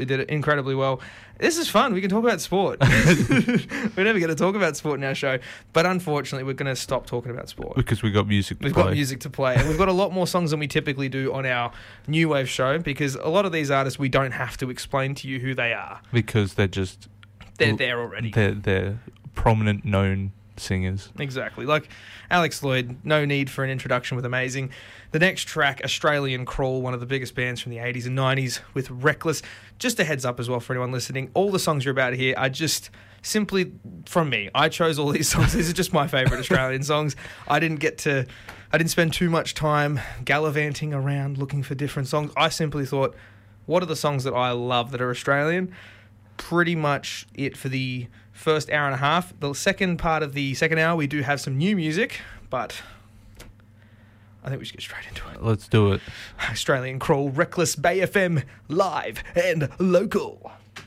We did it incredibly well. This is fun. We can talk about sport. We're never going to talk about sport in our show, but unfortunately, we're going to stop talking about sport. Because we've got music to play. We've got music to play, and we've got a lot more songs than we typically do on our New Wave show, because a lot of these artists, we don't have to explain to you who they are. Because they're there already. They're prominent, known singers. Exactly. Like Alex Lloyd, no need for an introduction with Amazing. The next track, Australian Crawl, one of the biggest bands from the 80s and 90s with Reckless. Just a heads up as well for anyone listening, all the songs you're about to hear are just simply from me. I chose all these songs. These are just my favourite Australian songs. I didn't spend too much time gallivanting around looking for different songs. I simply thought, what are the songs that I love that are Australian? Pretty much it for the first hour and a half. The second part of the second hour, we do have some new music, but I think we should get straight into it. Let's do it. Australian Crawl, Reckless, Bay FM, live and local.